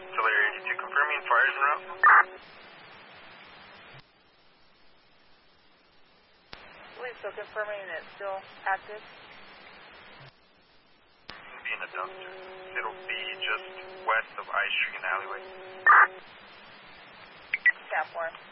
Artillery 82 confirming fires en route. We're still confirming it's still active. It'll be in the dumpster. It'll be just west of I Street and Alleyway. Tap 4.